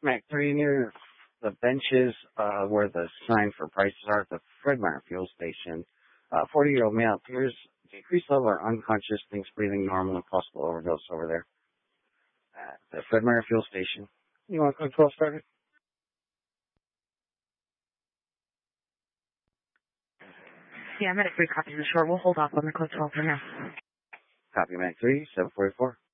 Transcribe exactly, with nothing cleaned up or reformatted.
Mac three, near the benches uh, where the sign for prices are at the Fred Meyer fuel station. Uh, forty-year-old male appears decreased level or unconscious, thinks breathing normal and possible overdose over there at the Fred Meyer fuel station. You want to code twelve started? Yeah, I'm at a free copy of the short. We'll hold off on the code twelve for now. Copy, Mac three, seven forty-four.